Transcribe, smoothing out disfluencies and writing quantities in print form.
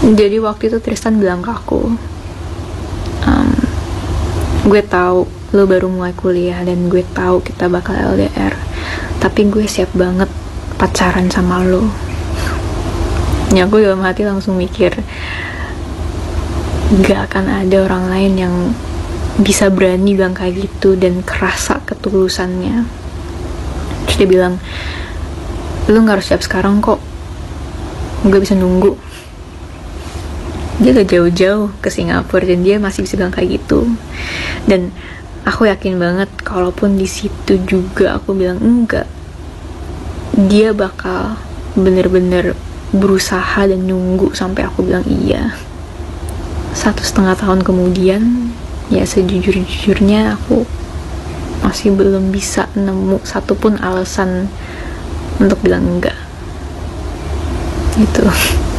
Jadi waktu itu Tristan bilang ke aku, gue tahu lo baru mulai kuliah dan gue tahu kita bakal LDR, tapi gue siap banget pacaran sama lo. Ya aku dalam hati langsung mikir, gak akan ada orang lain yang bisa berani bilang kayak gitu dan kerasa ketulusannya. Terus dia bilang, lo gak harus siap sekarang kok, gue bisa nunggu. Dia gak jauh-jauh ke Singapura dan dia masih bisa bilang kayak gitu. Dan aku yakin banget kalaupun di situ juga aku bilang enggak, dia bakal bener-bener berusaha dan nunggu sampai aku bilang iya. 1,5 tahun kemudian, ya sejujur-jujurnya aku masih belum bisa nemu satupun alasan untuk bilang enggak gitu.